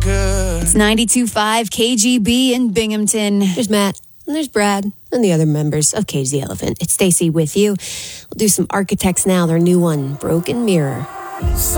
good. It's 92.5 KGB in Binghamton. There's Matt, and there's Brad, and the other members of Cage the Elephant. It's Stacy with you. We'll do some Architects now, their new one, Broken Mirror.